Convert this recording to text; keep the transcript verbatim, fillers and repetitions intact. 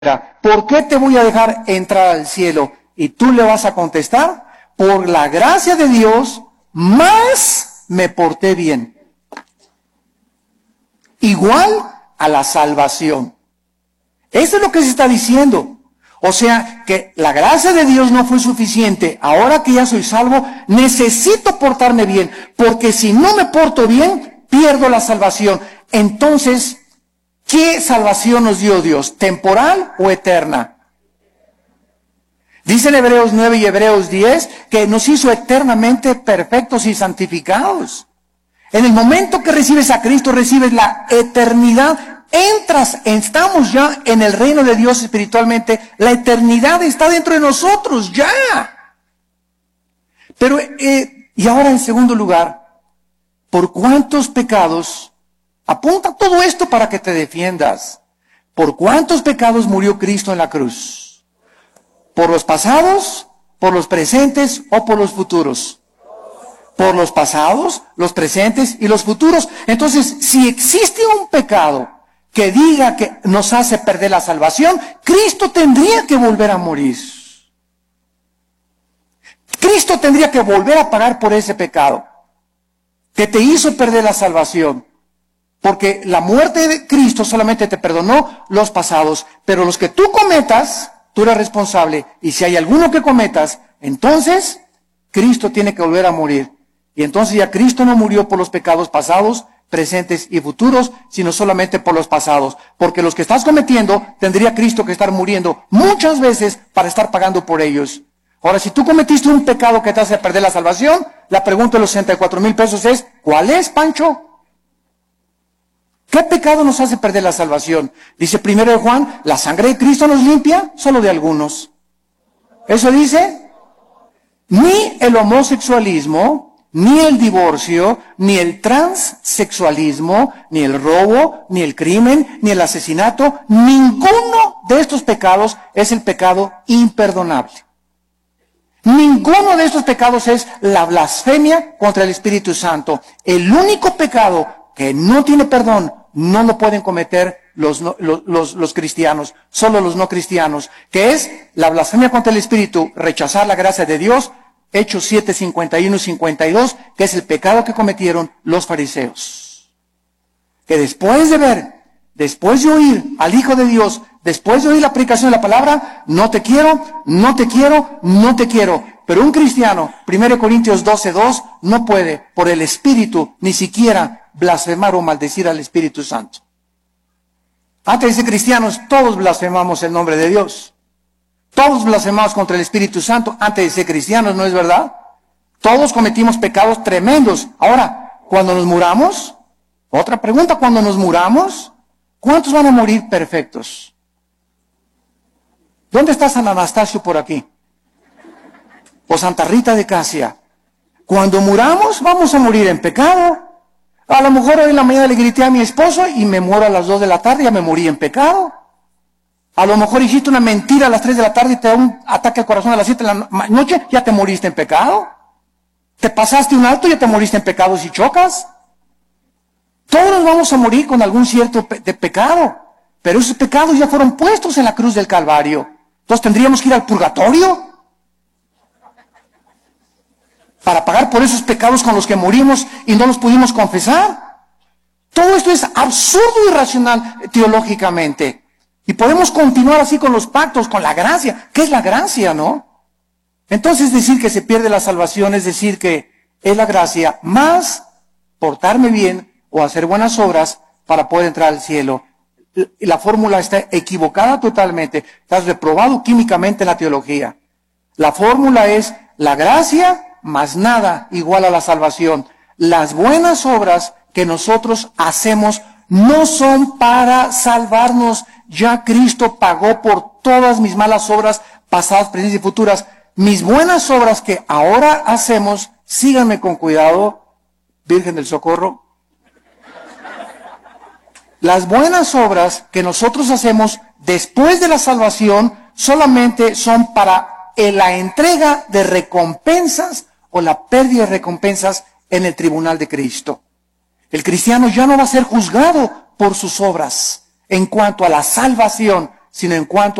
¿por qué te voy a dejar entrar al cielo? Y tú le vas a contestar, por la gracia de Dios, más me porté bien. Igual a la salvación. Eso es lo que se está diciendo. O sea, que la gracia de Dios no fue suficiente. Ahora que ya soy salvo, necesito portarme bien. Porque si no me porto bien, pierdo la salvación. Entonces, ¿qué salvación nos dio Dios? ¿Temporal o eterna? Dicen Hebreos nueve y Hebreos diez que nos hizo eternamente perfectos y santificados. En el momento que recibes a Cristo, recibes la eternidad. Entras, estamos ya en el reino de Dios espiritualmente. La eternidad está dentro de nosotros, ya. Pero, eh, y ahora en segundo lugar, ¿por cuántos pecados? Apunta todo esto para que te defiendas. ¿Por cuántos pecados murió Cristo en la cruz? ¿Por los pasados, por los presentes o por los futuros? Por los pasados, los presentes y los futuros. Entonces, si existe un pecado que diga que nos hace perder la salvación, Cristo tendría que volver a morir. Cristo tendría que volver a pagar por ese pecado que te hizo perder la salvación. Porque la muerte de Cristo solamente te perdonó los pasados, pero los que tú cometas, tú eres responsable. Y si hay alguno que cometas, entonces Cristo tiene que volver a morir. Y entonces ya Cristo no murió por los pecados pasados, presentes y futuros, sino solamente por los pasados. Porque los que estás cometiendo, tendría Cristo que estar muriendo muchas veces para estar pagando por ellos. Ahora, si tú cometiste un pecado que te hace perder la salvación, la pregunta de los sesenta y cuatro mil pesos es, ¿cuál es, Pancho? ¿Qué pecado nos hace perder la salvación? Dice primero de Juan, ¿la sangre de Cristo nos limpia? Solo de algunos. ¿Eso dice? Ni el homosexualismo, ni el divorcio, ni el transexualismo, ni el robo, ni el crimen, ni el asesinato, ninguno de estos pecados es el pecado imperdonable. Ninguno de estos pecados es la blasfemia contra el Espíritu Santo. El único pecado que no tiene perdón, no lo pueden cometer los, no, los, los, los cristianos, solo los no cristianos, que es la blasfemia contra el Espíritu, rechazar la gracia de Dios, Hechos siete, cincuenta y uno y cincuenta y dos, que es el pecado que cometieron los fariseos. Que después de ver, después de oír al Hijo de Dios, después de oír la predicación de la palabra, no te quiero, no te quiero, no te quiero. Pero un cristiano, primero Corintios doce, dos, no puede, por el Espíritu, ni siquiera blasfemar o maldecir al Espíritu Santo. Antes de ser cristianos, todos blasfemamos el nombre de Dios. Todos blasfemamos contra el Espíritu Santo antes de ser cristianos, ¿no es verdad? Todos cometimos pecados tremendos. Ahora, cuando nos muramos, otra pregunta, cuando nos muramos, ¿cuántos van a morir perfectos? ¿Dónde está San Anastasio por aquí? O Santa Rita de Casia. Cuando muramos, vamos a morir en pecado. A lo mejor hoy en la mañana le grité a mi esposo y me muero a las dos de la tarde, ya me morí en pecado. A lo mejor hiciste una mentira a las tres de la tarde y te da un ataque al corazón a las siete de la noche, ya te moriste en pecado. Te pasaste un alto, ya te moriste en pecado si chocas. Todos nos vamos a morir con algún cierto pe- de pecado, pero esos pecados ya fueron puestos en la cruz del Calvario. Entonces tendríamos que ir al purgatorio para pagar por esos pecados con los que morimos y no los pudimos confesar. Todo esto es absurdo y irracional teológicamente. Y podemos continuar así con los pactos, con la gracia. ¿Qué es la gracia, no? Entonces decir que se pierde la salvación es decir que es la gracia más portarme bien o hacer buenas obras para poder entrar al cielo. La fórmula está equivocada totalmente. Estás reprobado químicamente en la teología. La fórmula es la gracia más nada igual a la salvación. Las buenas obras que nosotros hacemos no son para salvarnos. Ya Cristo pagó por todas mis malas obras, pasadas, presentes y futuras. Mis buenas obras que ahora hacemos, síganme con cuidado, Virgen del Socorro. Las buenas obras que nosotros hacemos después de la salvación solamente son para la entrega de recompensas o la pérdida de recompensas en el tribunal de Cristo. El cristiano ya no va a ser juzgado por sus obras en cuanto a la salvación, sino en cuanto